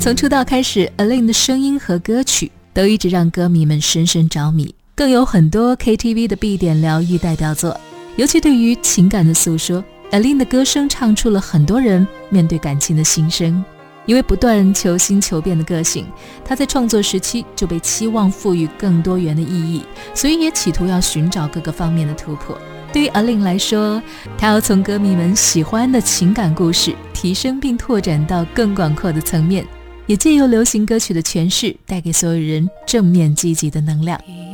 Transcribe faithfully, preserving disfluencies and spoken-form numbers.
从出道开始 Alin 的声音和歌曲都一直让歌迷们深深着迷，更有很多 K T V 的必点疗愈代表作。尤其对于情感的诉说， Alin 的歌声唱出了很多人面对感情的心声。因为不断求新求变的个性，他在创作时期就被期望赋予更多元的意义，所以也企图要寻找各个方面的突破。对于 Alin 来说，他要从歌迷们喜欢的情感故事提升并拓展到更广阔的层面，也借由流行歌曲的诠释带给所有人正面积极的能量。